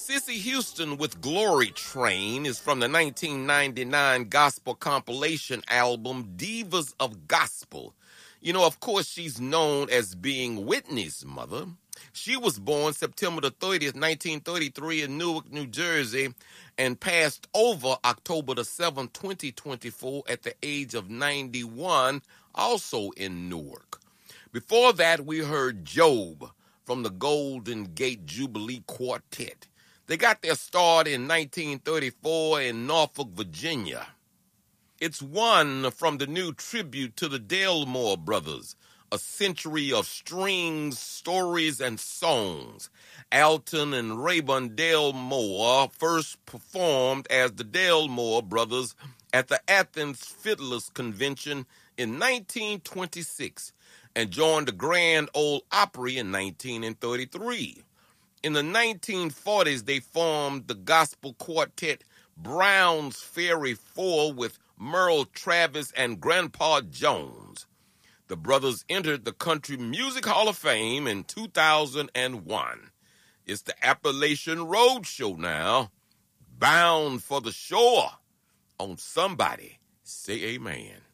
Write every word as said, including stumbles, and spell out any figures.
Cissy Houston with Glory Train is from the nineteen ninety-nine gospel compilation album Divas of Gospel. You know, of course, she's known as being Whitney's mother. She was born September the thirtieth, nineteen thirty-three in Newark, New Jersey, and passed over October the seventh, twenty twenty-four at the age of ninety-one, also in Newark. Before that, we heard Job from the Golden Gate Jubilee Quartet. They got their start in nineteen thirty-four in Norfolk, Virginia. It's one from the new tribute to the Delmore Brothers, A Century of Strings, Stories, and Songs. Alton and Rayburn Delmore first performed as the Delmore Brothers at the Athens Fiddlers Convention in nineteen twenty-six and joined the Grand Ole Opry in nineteen thirty-three. In the nineteen forties, they formed the gospel quartet Brown's Ferry Four with Merle Travis and Grandpa Jones. The brothers entered the Country Music Hall of Fame in two thousand one. It's the Appalachian Road Show now, bound for the shore on Somebody Say Amen.